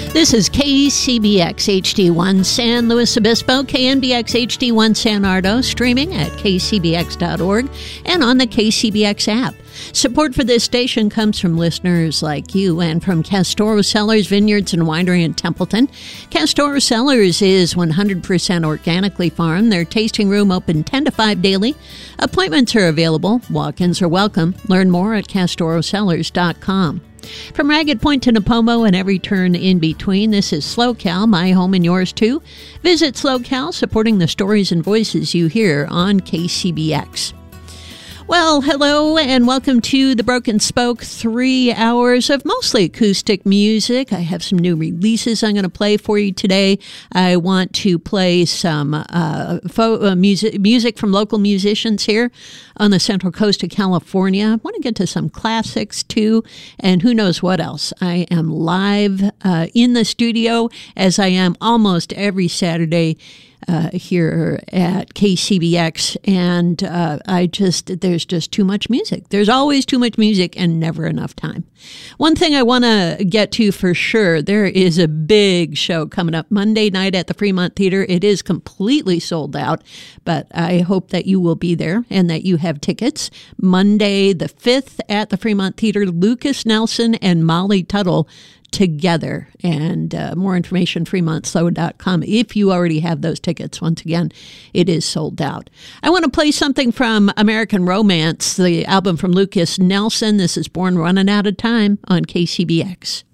This is KCBX HD1 San Luis Obispo, KNBX HD1 San Nardo, streaming at kcbx.org and on the KCBX app. Support for this station comes from listeners like you and from Castoro Cellars Vineyards and Winery in Templeton. Castoro Cellars is 100% organically farmed. Their tasting room open 10 to 5 daily. Appointments are available. Walk-ins are welcome. Learn more at castorocellars.com. From Ragged Point to Napomo and every turn in between, this is SlowCal, my home and yours too. Visit SlowCal, supporting the stories and voices you hear on KCBX. Well, hello and welcome to The Broken Spoke, 3 hours of mostly acoustic music. I have some new releases I'm going to play for you today. I want to play some music from local musicians here on the Central Coast of California. I want to get to some classics too, and who knows what else. I am live in the studio, as I am almost every Saturday here at KCBX, and there's just too much music. There's always too much music and never enough time. One thing I want to get to for sure, there is a big show coming up Monday night at the Fremont Theater. It is completely sold out, but I hope that you will be there and that you have tickets. Monday the 5th at the Fremont Theater, Lucas Nelson and Molly Tuttle together. And more information, fremontslow.com. If you already have those tickets, once again, it is sold out. I want to play something from American Romance, the album from Lucas Nelson. This is Born Running Out of Time on KCBX.